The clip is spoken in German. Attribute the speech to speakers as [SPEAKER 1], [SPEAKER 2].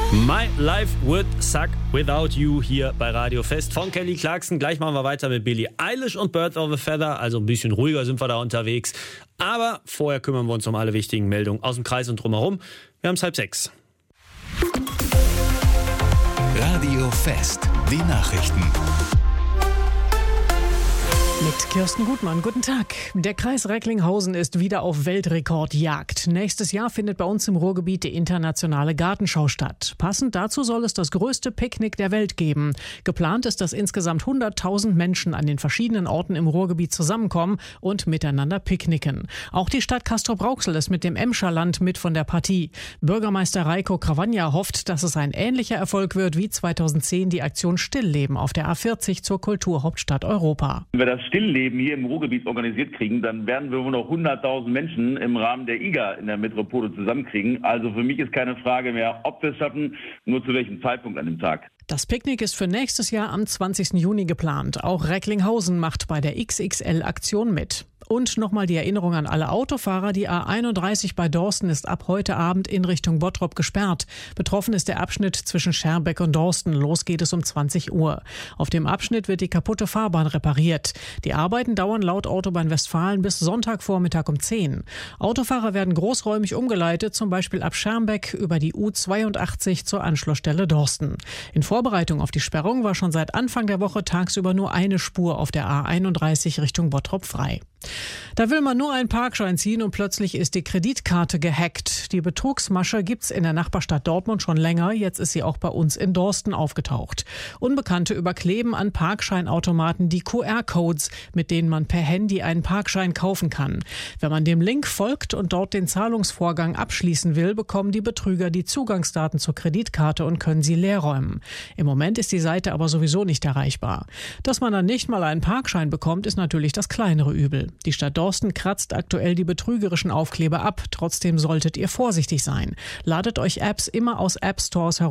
[SPEAKER 1] My Life Would Suck Without You hier bei Radio Fest von Kelly Clarkson. Gleich machen wir weiter mit Billie Eilish und Birds of a Feather. Also ein bisschen ruhiger sind wir da unterwegs. Aber vorher kümmern wir uns um alle wichtigen Meldungen aus dem Kreis und drumherum. Wir haben es 5:30.
[SPEAKER 2] Radio Fest, die Nachrichten.
[SPEAKER 3] Mit Kirsten Gutmann, guten Tag. Der Kreis Recklinghausen ist wieder auf Weltrekordjagd. Nächstes Jahr findet bei uns im Ruhrgebiet die internationale Gartenschau statt. Passend dazu soll es das größte Picknick der Welt geben. Geplant ist, dass insgesamt 100.000 Menschen an den verschiedenen Orten im Ruhrgebiet zusammenkommen und miteinander picknicken. Auch die Stadt Castrop-Rauxel ist mit dem Emscherland mit von der Partie. Bürgermeister Reiko Cravagna hofft, dass es ein ähnlicher Erfolg wird wie 2010 die Aktion Stillleben auf der A40 zur Kulturhauptstadt Europa.
[SPEAKER 4] Wenn wir das Stillleben hier im Ruhrgebiet organisiert kriegen, dann werden wir wohl noch 100.000 Menschen im Rahmen der IGA in der Metropole zusammenkriegen. Also für mich ist keine Frage mehr, ob wir es schaffen, nur zu welchem Zeitpunkt an dem Tag.
[SPEAKER 3] Das Picknick ist für nächstes Jahr am 20. Juni geplant. Auch Recklinghausen macht bei der XXL-Aktion mit. Und nochmal die Erinnerung an alle Autofahrer. Die A31 bei Dorsten ist ab heute Abend in Richtung Bottrop gesperrt. Betroffen ist der Abschnitt zwischen Scherbeck und Dorsten. Los geht es um 20 Uhr. Auf dem Abschnitt wird die kaputte Fahrbahn repariert. Die Arbeiten dauern laut Autobahn Westfalen bis Sonntagvormittag um 10. Autofahrer werden großräumig umgeleitet, zum Beispiel ab Scherbeck über die U82 zur Anschlussstelle Dorsten. In Vorbereitung auf die Sperrung war schon seit Anfang der Woche tagsüber nur eine Spur auf der A31 Richtung Bottrop frei. Da will man nur einen Parkschein ziehen und plötzlich ist die Kreditkarte gehackt. Die Betrugsmasche gibt's in der Nachbarstadt Dortmund schon länger. Jetzt ist sie auch bei uns in Dorsten aufgetaucht. Unbekannte überkleben an Parkscheinautomaten die QR-Codes, mit denen man per Handy einen Parkschein kaufen kann. Wenn man dem Link folgt und dort den Zahlungsvorgang abschließen will, bekommen die Betrüger die Zugangsdaten zur Kreditkarte und können sie leerräumen. Im Moment ist die Seite aber sowieso nicht erreichbar. Dass man dann nicht mal einen Parkschein bekommt, ist natürlich das kleinere Übel. Die Stadt Dorsten kratzt aktuell die betrügerischen Aufkleber ab. Trotzdem solltet ihr vorsichtig sein. Ladet euch Apps immer aus App-Stores herunter.